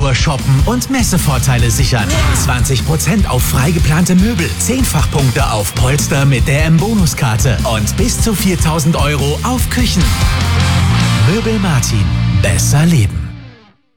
Nur shoppen und Messevorteile sichern. 20% auf frei geplante Möbel, 10-fach-Punkte auf Polster mit der M-Bonuskarte und bis zu 4.000 € auf Küchen. Möbel Martin. Besser leben.